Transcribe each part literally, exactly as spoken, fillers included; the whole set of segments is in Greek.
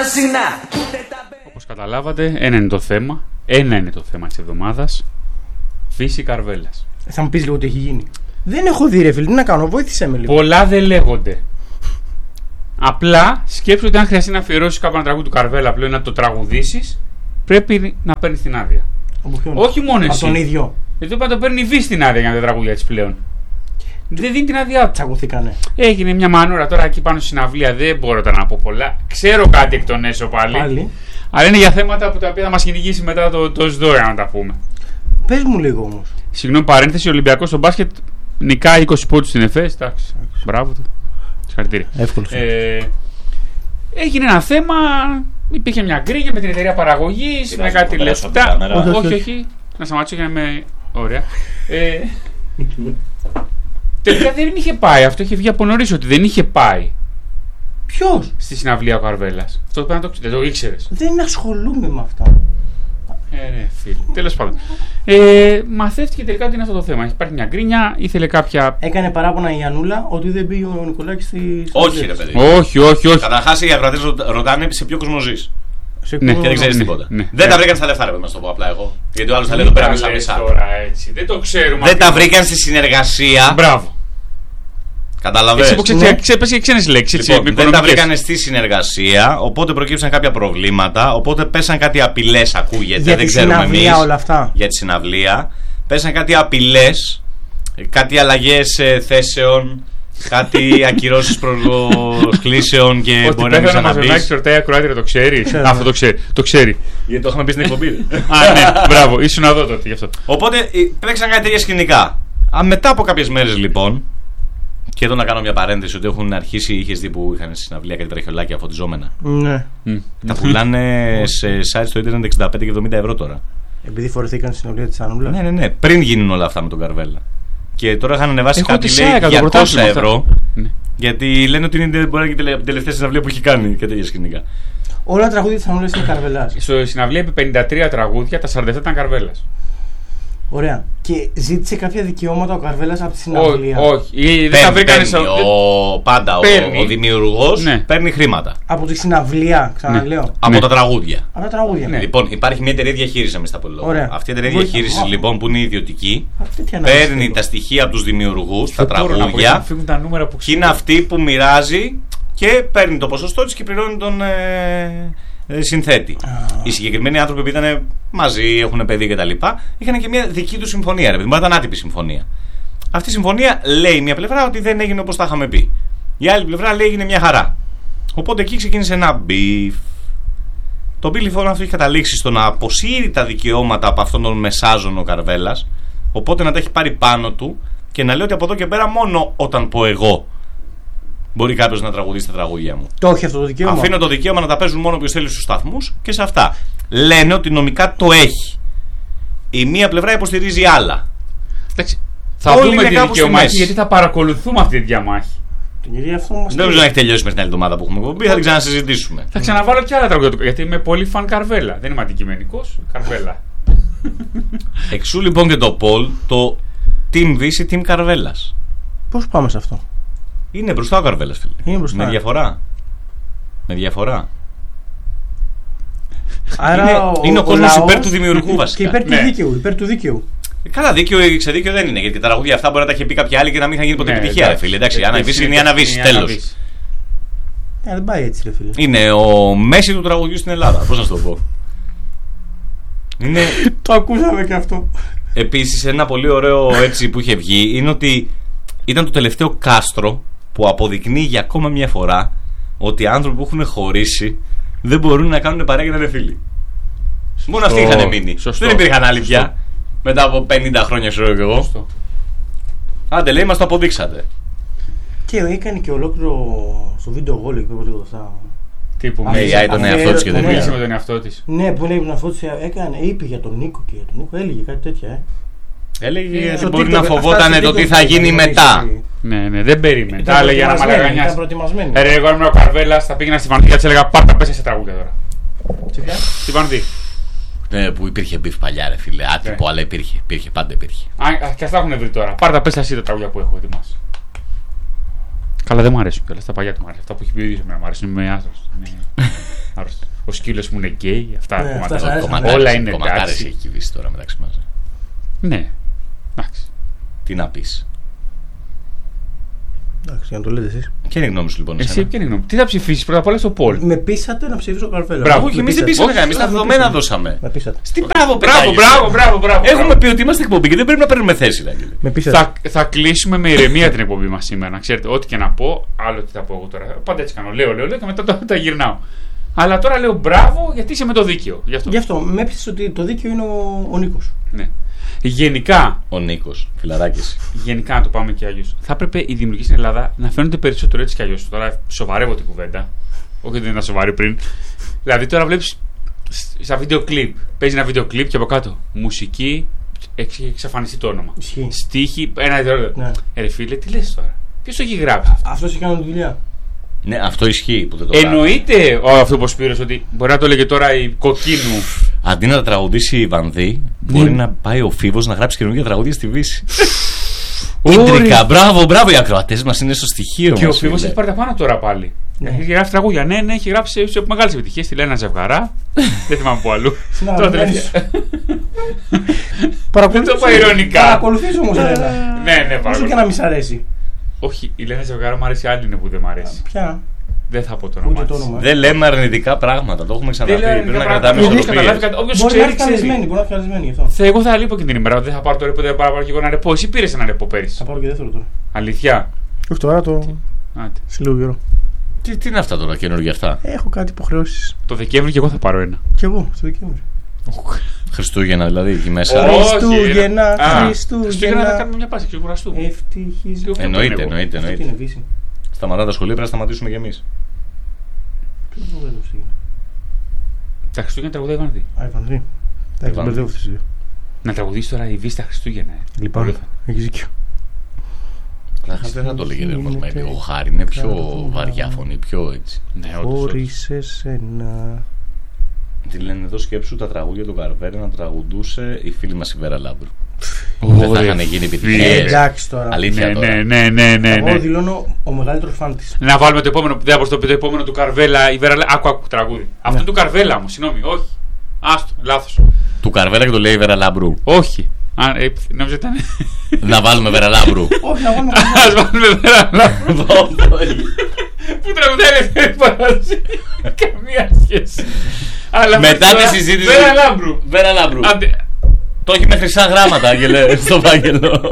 Όπως καταλάβατε, ένα είναι το θέμα. Ένα είναι το θέμα της εβδομάδας. Φύση Καρβέλας. Θα μου πεις λίγο τι έχει γίνει. Δεν έχω δει, ρε φίλε, τι να κάνω, βοήθησέ με λίγο. Πολλά δεν λέγονται. Απλά σκέψου ότι αν χρειαστεί να αφιερώσεις κάπου ένα τραγούδι του Καρβέλα πλέον να το τραγουδήσεις, πρέπει να παίρνεις την άδεια. Όχι μόνο εσύ. Από τον ίδιο. Γιατί πρέπει να το παίρνει η Βύση την άδεια για να τα τραγούδια της πλέον. Δεν δίνει την άδειά του. Τσακωθήκανε. Έγινε μια μανούρα τώρα εκεί πάνω στη συναυλία. Δεν μπορώ τώρα να πω πολλά. Ξέρω κάτι εκ των έσω πάλι. Πάλι. Αλλά είναι για θέματα που τα οποία θα μας κυνηγήσει μετά το, το ΣΔΟΕ, να τα πούμε. Πες μου λίγο όμως. Συγγνώμη, παρένθεση. Ο Ολυμπιακός στο μπάσκετ νικάει είκοσι πόντους στην ΕΦΕΣ. Εντάξει. Μπράβο του. Συγχαρητήρια. Εύκολο. Ε, έγινε ένα θέμα. Υπήρχε μια γκρίνια με την εταιρεία παραγωγής. Με κάτι λεφτά. Όχι, όχι. Να σταματήσω για να είμαι ωραία. Ε, τελικά δεν είχε πάει. Αυτό είχε βγει από νωρίς ότι δεν είχε πάει. Ποιος? Στη συναυλία ο Καρβέλας. Αυτό πρέπει να το, δεν το ήξερες. Δεν ασχολούμαι με αυτά. Ε, ναι, φίλε. Τέλος πάντων. Ε, μαθεύτηκε τελικά ότι είναι αυτό το θέμα. Υπάρχει μια γκρίνια, ήθελε κάποια. Έκανε παράπονα η Ανούλα ότι δεν πήγε ο Νικολάκης στη. Όχι, ρε παιδί. Όχι, όχι, όχι. Καταρχάς οι ακροατές ρωτάνε σε ποιο κόσμο ζεις. Ναι. Και δεν ξέρεις ναι, τίποτα. Ναι, δεν ναι. τα βρήκαν στα λεφτά, ρε παιδί, να το πω απλά εγώ. Γιατί ο άλλος θα λέει εδώ πέρα μέσα μισά. Τώρα έτσι. Δεν το ξέρουμε. Δεν τα βρήκαν στη συνεργασία. Μπράβο. Καταλαβαίνεις. Εσύ που Ναι. ξέπεσαι και ξένες λέξεις. Λοιπόν, δεν τα βρήκαν στη συνεργασία, οπότε προκύψαν κάποια προβλήματα. Οπότε πέσαν κάτι απειλές, ακούγεται. Για δεν τη ξέρουμε συναυλία εμείς. όλα αυτά. Για τη συναυλία. Πέσαν κάτι απειλές, κάτι αλλαγές ε, θέσεων, κάτι ακυρώσεις προσκλήσεων και Ότι μπορεί να μην πέθανε ο ξαναμπείς. Μαζονάκης ρωτάει ακροάτρια, το ξέρει. Ξέρω. Αυτό το ξέρει. Το ξέρει. Γιατί το είχαμε πει στην εκπομπή. Α, ναι, μπράβο. Ήσουν εδώ τότε γι' αυτό. Οπότε ε, παίξαν κάτι τέτοια σκηνικά. Α, μετά από κάποιες μέρες λοιπόν, και εδώ να κάνω μια παρένθεση ότι έχουν αρχίσει, είχες δει που είχαν στη συναυλία κάτι τραχιολάκια φωτιζόμενα. Ναι. Τα πουλάνε σε site στο ίντερνετ εξήντα πέντε και εβδομήντα ευρώ τώρα. Επειδή φορεθήκαν στην συναυλία της Ανούλα. Ναι, ναι, ναι. Πριν γίνουν όλα αυτά με τον Καρβέλα. Και τώρα είχαν ανεβάσει Έχω κάτι τη λέει, ΣΑΕΚΑ, το διακόσια πρωτάθλημα ευρώ. Ναι. Γιατί λένε ότι είναι μπορεί να είναι η τελευταία συναυλία που έχει κάνει και τέτοια σκηνικά. Όλα τα τραγούδια της Ανούλας είναι Καρβελάς. Στο συναυλία είπε πενήντα τρία τραγούδια, τα σαράντα επτά ήταν Καρβέλας. Ωραία. Και ζήτησε κάποια δικαιώματα ο Καρβέλας από τη συναυλία. Όχι. Δεν τα βρήκανε σε. Ο, πάντα ο, ο δημιουργός ναι. παίρνει χρήματα. Από τη συναυλία, ξαναλέω. Ναι. Από Ναι. τα τραγούδια. Από τα τραγούδια. Ναι. Λοιπόν, υπάρχει μια εταιρεία διαχείρισης εμείς τα πω. Ωραία. Αυτή η εταιρεία Βοήθεια. διαχείρισης Α, λοιπόν που είναι ιδιωτική Αυτή τι ανάγκη παίρνει θέλω. τα στοιχεία από τους δημιουργούς, τα Δεν μπορώ να πω, γιατί τραγούδια μου φύγουν τα νούμερα που και είναι αυτή που μοιράζει και παίρνει το ποσοστό της και πληρώνει τον ε, ε, συνθέτη. Ah. Οι συγκεκριμένοι άνθρωποι που ήταν μαζί, έχουν παιδί κτλ. Είχαν και μια δική του συμφωνία. Ρε, μπορεί να ήταν άτυπη συμφωνία. Αυτή η συμφωνία λέει μια πλευρά ότι δεν έγινε όπως τα είχαμε πει. Η άλλη πλευρά λέει έγινε μια χαρά. Οπότε εκεί ξεκίνησε ένα μπιφ. Το μπιφ λοιπόν αυτό έχει καταλήξει στο να αποσύρει τα δικαιώματα από αυτόν τον μεσάζον ο Καρβέλας. Οπότε να τα έχει πάρει πάνω του και να λέει ότι από εδώ και πέρα μόνο όταν πω εγώ μπορεί κάποιος να τραγουδήσει τα τραγούδια μου. Το έχει αυτό το δικαίωμα. Αφήνω το δικαίωμα να τα παίζουν μόνο όποιος θέλει στους σταθμούς και σε αυτά. Λένε ότι νομικά το έχει. Η μία πλευρά υποστηρίζει άλλα. Εντάξει. Θα Όλοι δούμε είναι τη κάπου στη δικαιωμάχη μέση. γιατί θα παρακολουθούμε αυτή τη διαμάχη. Γιατί αυτό μας Δεν νομίζω να έχει τελειώσει με την άλλη εβδομάδα που έχουμε πει. Θα την ξανασυζητήσουμε. Θα ξαναβάλω και άλλα τραγούδια του γιατί είμαι πολύ φαν Καρβέλα. Δεν είμαι αντικειμενικός. Καρβέλα. Εξού λοιπόν και το Πολ, το Team Βύση, Team Καρβέλας. Πώς πάμε σε αυτό? Είναι μπροστά ο Καρβέλας, φίλε. Είναι μπροστά. Με διαφορά. Με διαφορά. Άρα είναι ο, είναι ο, ο κόσμος λαός υπέρ του δημιουργού βασικά. Και υπέρ του Ναι. δίκαιου. Υπέρ του δίκαιου. Καλά, δίκαιο ή ξεδίκαιο δεν είναι. Γιατί τα τραγούδια αυτά μπορεί να τα είχε πει κάποια άλλη και να μην είχαν γίνει ποτέ Ναι, επιτυχία, ρε εντάξει. φίλε. Εντάξει, η Ε, Άννα Βύση είναι η Άννα Βύση, είναι η Άννα τέλος. Βύση. Ε, δεν πάει έτσι, ρε φίλε. Είναι ο Μέση του τραγουδιού στην Ελλάδα. Πώς να σου το πω. Είναι Το ακούσαμε και αυτό. επίσης ένα πολύ ωραίο έτσι που είχε βγει είναι ότι ήταν το τελευταίο κάστρο που αποδεικνύει για ακόμα μια φορά ότι οι άνθρωποι που έχουν χωρίσει δεν μπορούν να κάνουν παρέα για να είναι φίλοι. Μόνο αυτοί είχαν μείνει. Σωστό. Δεν υπήρχαν άλλοι Σωστό. πια. Μετά από πενήντα χρόνια, ξέρω και εγώ. Σωστό. Άντε, λέει, μας το αποδείξατε. Και έκανε και ολόκληρο στο βίντεο γόλ εκεί πέρα αυτά. Τύπου Α, Ε, μίλησε η τον αφιέρω- εαυτό της και δεν ναι. μίλησε πήγε. με τον εαυτό της. Ναι, που λέει να φώτισε, έκανε, είπε για τον Νίκο και για τον Νίκο, έλεγε κάτι τέτοια, ε. Έλεγε Στο ότι μπορεί TikTok, να αυτά φοβόταν στο το τι TikTok θα ήταν γίνει νωρίς, μετά. ε. Ναι, ναι, δεν περίμενε. Ήταν Τα έλεγε ένα προετοιμασμένη, μαλαγανιάς. ήταν προετοιμασμένη. Ε, ρε, εγώ ήμουν ο Καρβέλας, θα πήγαινα στη Βανδία, της έλεγα πάρτα πέσα σε τραγούδια τώρα. Σε ποια? Στη Βανδί. Ναι, που υπήρχε μπιφ παλιά, ρε φίλε. Άτυπο, Ναι. αλλά υπήρχε. Υπήρχε, πάντα υπήρχε. Α, και αυτά έχουν βρει τώρα. Πάρτα πέσα εσύ τα τραγούδια που έχω ετοιμάσει. Καλά, δεν μου αρέσουν κιόλας. Τα παλιά του μου αρέσουν. Αυτά που έχει πει ο ίδιος εμένα μου αρέσουν. Είμαι άρρωστος. Είμαι άρρωστος. σκύλος μου είναι γκέι. Αυτά Ναι, κομμάτια. αυτά Όλα Κομματάρης- είναι κομματάρης εντάξει. έχει κυβήσει τώρα μεταξύ μας. Ναι. Εντάξει. Τι να πεις. Εντάξει, για να το λέτε εσείς. Ποια είναι η γνώμη σου λοιπόν? Εσύ εσένα? ποια είναι η γνώμη? Τι θα ψηφίσει πρώτα απ' όλα στο Πολ. Με πείσατε να ψηφίσω Καρβέλα. Μπράβο, Όχι, Με εμείς δεν πείσατε. πείσαμε, εμείς τα με δεδομένα πείσατε. δώσαμε. Με πείσατε. Στην μπράβο, Μπράβο, παιδάκι, μπράβο, σου. μπράβο, μπράβο. Έχουμε πει ότι είμαστε εκπομπή και δεν πρέπει να παίρνουμε θέση. Δηλαδή. Με πείσατε. Θα, θα κλείσουμε με ηρεμία την εκπομπή μας σήμερα. Ξέρετε, ό,τι και να πω, άλλο τι θα πω εγώ τώρα. Πάντα έτσι κάνω. Λέω, λέω, λέω και μετά το, τα γυρνάω. Αλλά τώρα λέω μπράβο γιατί είσαι με το δίκαιο. Γι' αυτό. Γι' αυτό με έπεισε ότι το δίκαιο είναι ο, ο Νίκος. Ναι. Γενικά, Ο Νίκος, φιλαράκης. γενικά να το πάμε και αλλιώς. Θα έπρεπε οι δημιουργοί στην Ελλάδα να φαίνονται περισσότερο έτσι κι αλλιώς. Τώρα σοβαρεύω την κουβέντα. Όχι ότι δεν ήταν σοβαρή πριν. Δηλαδή τώρα βλέπεις στα βίντεο κλιπ. Παίζει ένα βίντεο κλιπ και από κάτω μουσική. Έχει εξαφανιστεί το όνομα. Ισχύει. Στίχη. Ένα ιδεώδη. Ναι. Ε, ρε φίλε, τι λες τώρα. Ποιος το έχει γράψει. Αυτός έχει κάνει τη δουλειά. Ναι, αυτό ισχύει που δεν το Εννοείται ο, αυτό που σπήρες ότι μπορεί να το έλεγε τώρα η Κοκκίνου. Αντί να τα τραγουδήσει η Βανδύ, μπορεί να πάει ο Φίβος να γράψει καινούργια τραγούδια στη Βύση. Ίντρικα, μπράβο, μπράβο. Οι ακροατές μας είναι στο στοιχείο. Και ο μας, Φίβος φίλε. έχει πάρει τα πάνω τώρα πάλι. Ναι. Έχει γράψει τραγούδια. Ναι, ναι, έχει γράψει σε μεγάλες επιτυχίες. Τη λέει ένα ζευγαρά. Δεν θυμάμαι που αλλού. Στην Τώρα αγαπημένη τελευταία. Παρακολουθείς- Δεν το πω ειρωνικά. Παρακολουθείς όμως, Ελένα. Ναι, ναι, Όσο και παρακολουθώ. να μη σ' αρέσει. Όχι, η Λένα Ζευγάρα μου αρέσει, άλλη είναι που δεν μ' αρέσει. Ποια. Δεν θα πω το Ούτε όνομα. το της. όνομα. Δεν λέμε αρνητικά πράγματα, το έχουμε Δεν ξαναπεί. λέω Πρέπει αρνητικά να πράγματα. κρατάμε Όποιος ισορροπίες. καταλάβει κάτι- όποιος Μπορεί να ξέρει, είναι καλεσμένη, ξέρει. μπορεί να είναι καλεσμένη γι' αυτό. Θε- Εγώ θα λείπω και την ημέρα. Δεν θα πάρω το ρεπό, δεν θα πάρω και εγώ ένα ρεπό. Εσύ πήρε ένα ρεπό πέρυσι. Θα πάρω και δεύτερο τώρα. Αλήθεια. Όχι τώρα, το. Άντε. Σε λίγο καιρό. Τι, τι είναι αυτά τώρα καινούργια αυτά. Έχω κάτι υποχρεώσεις. Το Δεκέμβρη και εγώ θα πάρω ένα. Κι εγώ, στο Δεκέμβρη. Χριστούγεννα δηλαδή εκεί μέσα. Όχι, Χριστούγεννα, ρε. Α, Χριστούγεννα. Χριστούγεννα θα κάνουμε μια πάση, ξεκουραστούμε. Ευτυχισμένο. Τι Εννοείται, εγώ. εννοείται. Αυτό τι εννοείται. είναι, Βύση. Σταματά τα σχολεία, πρέπει να σταματήσουμε κι εμείς. Ποιο το βγάλω Χριστούγεννα. Τα Χριστούγεννα τραγουδάει η Βανδύ. Α, η Βανδρή. Εντάξει, Βανδρή. τον μπερδεύω αυτές τις δύο. Να τραγουδήσει τώρα η Βύση τα Χριστούγεννα. ε. Λοιπόν, Ωραίο. έχεις δίκιο. Καταρχάς δεν θα το λέγεται όμως με ο Χάρη, είναι πιο βαριά φωνή, πιο έτσι. Ναι, όντως, όντως. Χωρίς εσένα. Τι λένε εδώ, σκέψου τα τραγούδια του Καρβέρα να τραγουδούσε η φίλη μας η Βέρα Λάμπρου. Ωραία, Δεν θα είχαν γίνει φίλε. επιτυχίες. Εντάξει τώρα. Αλήθεια Ναι, τώρα. ναι, ναι, ναι, ναι, Εγώ ναι. δηλώνω ο μεγαλύτερος φαν της. Να βάλουμε το επόμενο, δεν θα το πει το επόμενο του Καρβέλα, η Βέρα Λα- Άκου, άκου τραγούδι. Αυτό του Καρβέλα όμως, συγγνώμη, όχι. Άστο, λάθος. Του Καρβέρα και το λέει η Βέρα Λάμπρου. Όχι. Α, ε, νόμιζα ήταν. Να βάλουμε Βέρα Λάμπρου. Όχι, να βάλουμε Ας βάλουμε Βέρα Λάμπρου. Που τραγουδάει ελεύθερη παράδοση. Καμία σχέση. Αλλά Μετά τώρα, τη συζήτηση- Βέρα Λάμπρου. Βέρα Λάμπρου. Άντε. Το έχει με χρυσά γράμματα, Άγγελε, στο φάκελο.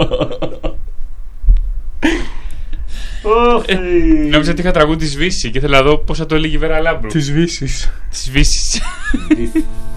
Νόμιζα ότι είχα τραγούδι τη Βύση και ήθελα να δω πώ θα το έλεγε η Βέρα Λάμπρου. Της Βύσης. Τη Βύση.